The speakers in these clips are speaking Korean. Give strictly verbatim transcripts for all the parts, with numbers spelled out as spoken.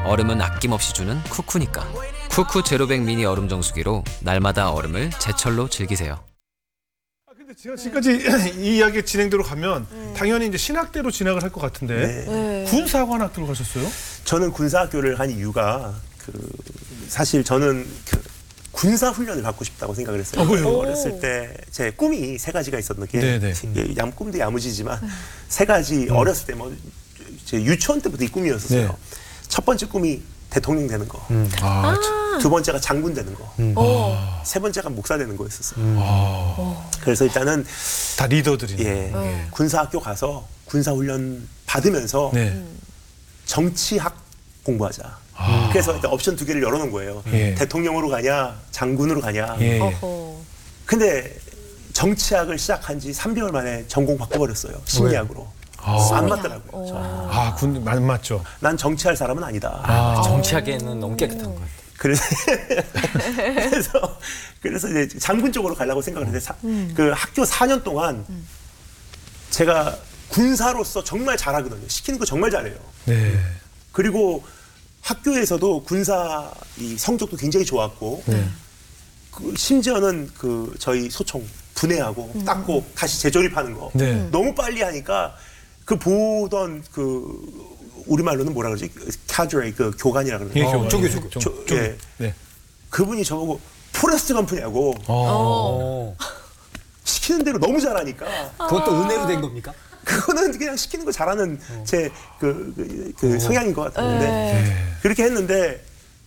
얼음은 아낌없이 주는 쿠쿠니까. 쿠쿠 제로백 미니 얼음 정수기로 날마다 얼음을 제철로 즐기세요. 근데 제가 지금까지 이 이야기 진행대로 가면 음. 당연히 이제 신학대로 진학을 할 것 같은데 네. 네. 군사관학 들어가셨어요? 저는 군사학교를 한 이유가 그 사실 저는 그 군사 훈련을 받고 싶다고 생각을 했어요. 아, 왜요? 어렸을 때 제 꿈이 세 가지가 있었던 게 네네. 얌 꿈도 야무지지만 세 가지 음. 어렸을 때 뭐 제 유치원 때부터 이 꿈이었었어요. 네. 첫 번째 꿈이 대통령 되는 거. 음. 아, 두 번째가 장군 되는 거. 음. 아. 세 번째가 목사 되는 거였었어요. 음. 아. 그래서 일단은 다 리더들이네. 예, 네. 군사학교 가서 군사훈련 받으면서 네. 정치학 공부하자. 아. 그래서 일단 옵션 두 개를 열어놓은 거예요. 예. 대통령으로 가냐, 장군으로 가냐. 예. 근데 정치학을 시작한 지 삼 개월 만에 전공 바꿔버렸어요. 심리학으로. 아. 안 맞더라고요. 저는. 아, 군, 안 맞죠. 난 정치할 사람은 아니다. 아. 정치학에는 너무 깨끗한 것 같아요. 그래서, 그래서, 그래서 이제 장군 쪽으로 가려고 생각을 했는데, 사, 음. 그 학교 사 년 동안 음. 제가 군사로서 정말 잘하거든요. 시키는 거 정말 잘해요. 네. 그리고 학교에서도 군사 이 성적도 굉장히 좋았고, 네. 그 심지어는 그 저희 소총 분해하고 음. 닦고 다시 재조립하는 거 네. 너무 빨리 하니까 그 보던 그 우리말로는 뭐라 그러지? 카드레 그 교관이라 그러죠. 예, 교, 어, 조교, 조교, 조교. 조, 예. 네. 그분이 저보고 포레스트 검프냐고 어. 시키는 대로 너무 잘하니까. 그것도 은혜로 된 겁니까? 그거는 그냥 시키는 거 잘하는 어. 제 그, 그, 그 성향인 것 같은데 네. 그렇게 했는데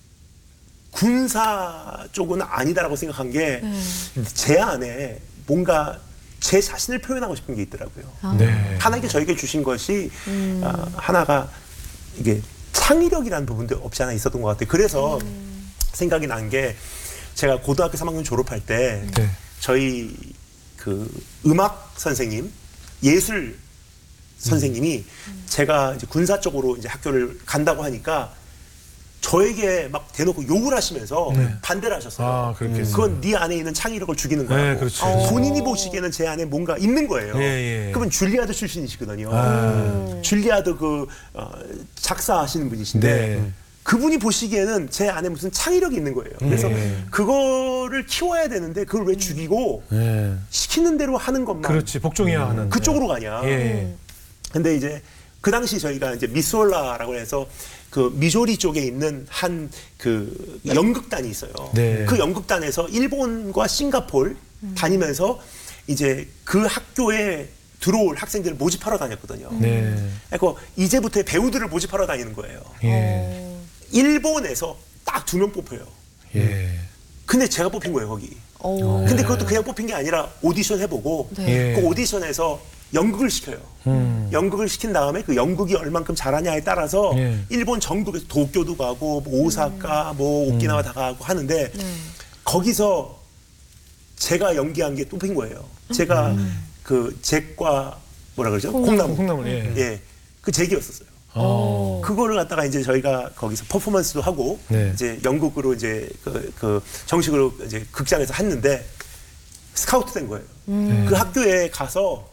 군사 쪽은 아니다라고 생각한 게 제 안에 뭔가 제 자신을 표현하고 싶은 게 있더라고요. 아. 네. 하나님께 저에게 주신 것이 음. 어, 하나가 이게 창의력이라는 부분도 없지 않아 있었던 것 같아요. 그래서 음. 생각이 난 게 제가 고등학교 삼 학년 졸업할 때 네. 저희 그 음악 선생님, 예술 선생님이 음. 제가 이제 군사 쪽으로 이제 학교를 간다고 하니까 저에게 막 대놓고 욕을 하시면서 네. 반대를 하셨어요. 아, 그렇게 그건 네 안에 있는 창의력을 죽이는 거라고. 네, 그렇지. 본인이 보시기에는 제 안에 뭔가 있는 거예요. 예, 예. 그분 줄리아드 출신이시거든요. 아. 줄리아드 그 어, 작사하시는 분이신데 네. 그분이 보시기에는 제 안에 무슨 창의력이 있는 거예요. 그래서 네. 그거를 키워야 되는데 그걸 왜 죽이고 네. 시키는 대로 하는 것만. 그렇지, 복종해야 하는. 그쪽으로 가냐. 예. 근데 이제 그 당시 저희가 이제 미솔라라고 해서 그 미조리 쪽에 있는 한 그 연극단이 있어요. 네. 그 연극단에서 일본과 싱가포르 음. 다니면서 이제 그 학교에 들어올 학생들을 모집하러 다녔거든요. 네. 그러니까 이제부터 배우들을 모집하러 다니는 거예요. 예. 일본에서 딱 두 명 뽑혀요. 예. 근데 제가 뽑힌 거예요, 거기. 오. 근데 그것도 그냥 뽑힌 게 아니라 오디션 해보고 네. 그 오디션에서 연극을 시켜요. 음. 연극을 시킨 다음에 그 연극이 얼만큼 잘하냐에 따라서 예. 일본 전국에서 도쿄도 가고 뭐 오사카, 뭐 오키나와 음. 다 가고 하는데 네. 거기서 제가 연기한 게 뽑힌 거예요. 제가 음. 그 잭과 뭐라 그러죠? 콩나무. 콩나물, 예. 예. 그 잭이었었어요. 어. 그거를 갖다가 이제 저희가 거기서 퍼포먼스도 하고 네. 이제 연극으로 이제 그, 그 정식으로 이제 극장에서 했는데 스카우트 된 거예요. 음. 그 학교에 가서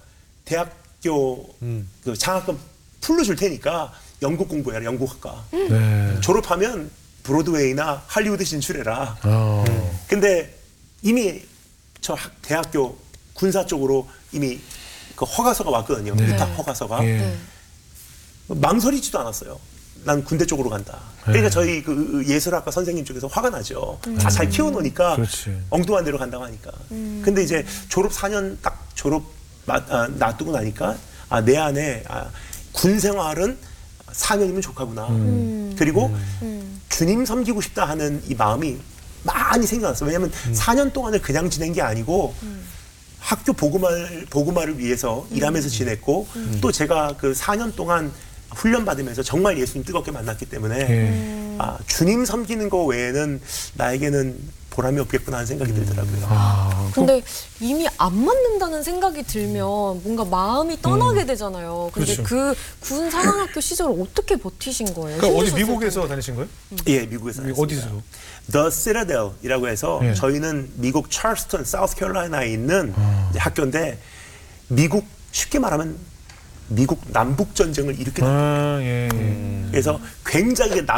대학교 음. 그 장학금 풀로 줄 테니까 연극 공부해라, 연극학과. 네. 졸업하면 브로드웨이나 할리우드 진출해라. 어. 음. 근데 이미 저 학, 대학교 군사 쪽으로 이미 그 허가서가 왔거든요. 네. 위탁 허가서가. 예. 네. 망설이지도 않았어요. 난 군대 쪽으로 간다. 그러니까 저희 그 예술학과 선생님 쪽에서 화가 나죠. 음. 다 잘 키워놓으니까 그렇지. 엉뚱한 데로 간다고 하니까. 음. 근데 이제 졸업 사 년 딱 졸업 마, 아, 놔두고 나니까 아, 내 안에 아, 군 생활은 사명이면 족하구나. 음. 그리고 음. 주님 섬기고 싶다 하는 이 마음이 많이 생겨났어요. 왜냐하면 음. 사 년 동안을 그냥 지낸 게 아니고 음. 학교 복음화를, 복음화를 위해서 음. 일하면서 지냈고 음. 또 제가 그 사 년 동안 훈련 받으면서 정말 예수님 뜨겁게 만났기 때문에 예. 아, 주님 섬기는 거 외에는 나에게는 보람이 없겠구나 하는 생각이 들더라고요. 아. 근데 이미 안 맞는다는 생각이 들면 뭔가 마음이 떠나게 되잖아요. 근데 그렇죠. 그 군 사관학교 시절을 어떻게 버티신 거예요? 그러니까 어디 힘드셨을 미국에서 텐데. 다니신 거예요? 예, 미국에서 미- 다녔습니다. 어디서요? The Citadel이라고 해서 예. 저희는 미국 찰스턴, 사우스캐롤라이나에 있는 아. 이제 학교인데 미국 쉽게 말하면 미국 남북 전쟁을 일으켰다. 아, 예, 예. 그래서 굉장히